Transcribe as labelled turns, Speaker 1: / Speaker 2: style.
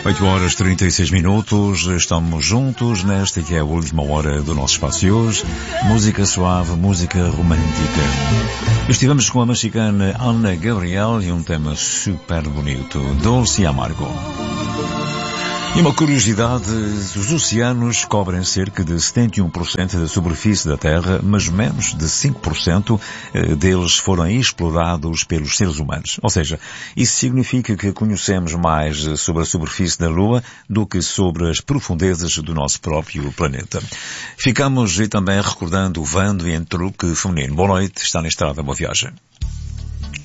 Speaker 1: 8h36, estamos juntos nesta que é a última hora do nosso espaço de hoje. Música suave, música romântica. Estivemos com a mexicana Ana Gabriel e um tema super bonito, Doce e Amargo. E uma curiosidade, os oceanos cobrem cerca de 71% da superfície da Terra, mas menos de 5% deles foram explorados pelos seres humanos. Ou seja, isso significa que conhecemos mais sobre a superfície da Lua do que sobre as profundezas do nosso próprio planeta. Ficamos também recordando o Vando e Entruque feminino. Boa noite, está na estrada, boa viagem.